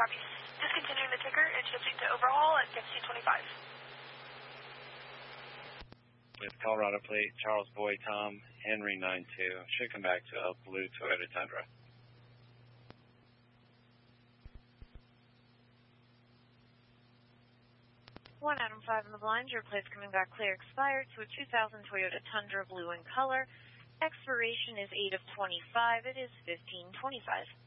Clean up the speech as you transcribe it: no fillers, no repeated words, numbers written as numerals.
copy. Discontinuing the ticker and shifting to overhaul at 1525. With Colorado plate, Charles Boy Tom, Henry 92. Should come back to a blue Toyota Tundra. 1 Adam 5 in the blind. Your plate's coming back clear expired to a 2000 Toyota Tundra blue in color. Expiration is 8 of 25. It is 1525.